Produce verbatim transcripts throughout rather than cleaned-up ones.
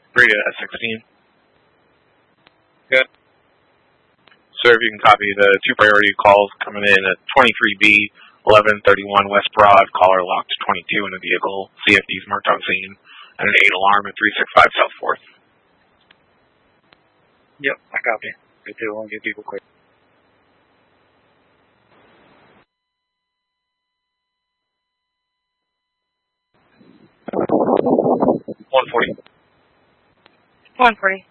three to sixteen. Good. Sir, if you can copy the two priority calls coming in at twenty-three B, eleven thirty-one West Broad, caller locked twenty-two in the vehicle, C F Ds marked on scene, and an eight alarm at three six five South fourth. Yep, I copy. Good too, we'll get people quick. one forty. one forty.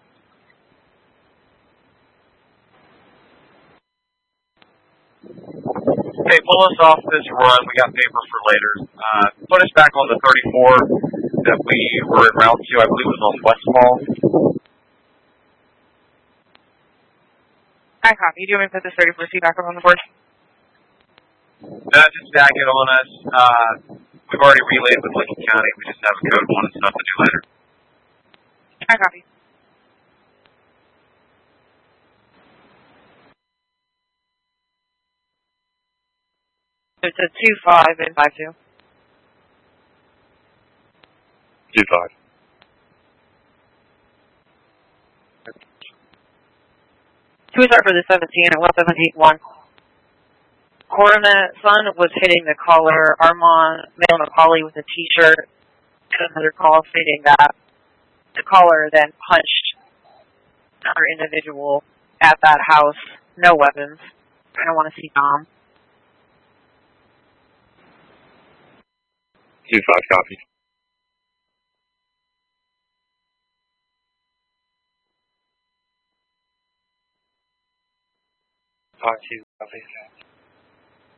Okay, pull us off this run. We got paper for later. Uh, put us back on the thirty-four that we were en route to. I believe it was on West Mall. I copy. Do you want me to put this thirty-four C back up on the board? Uh, just back it on us. Uh, we've already relayed with Lincoln County. We just have a code one and stuff to do later. I copy. It's a two five and five two. two five. Two start for the seventeen at one seven eight one. Coronet son was hitting the caller. Armand male McCauley with a t-shirt. Another call stating that the caller then punched another individual at that house. No weapons. I don't want to see Dom. two five, copy. Five two, copy.